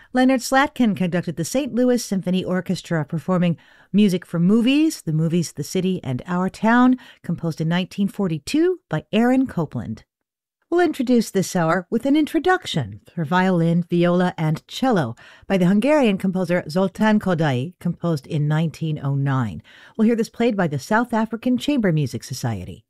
Leonard Slatkin conducted the St. Louis Symphony Orchestra, performing music for movies, The City, and Our Town, composed in 1942 by Aaron Copland. We'll introduce this hour with an introduction for violin, viola, and cello by the Hungarian composer Zoltán Kodály, composed in 1909. We'll hear this played by the South African Chamber Music Society.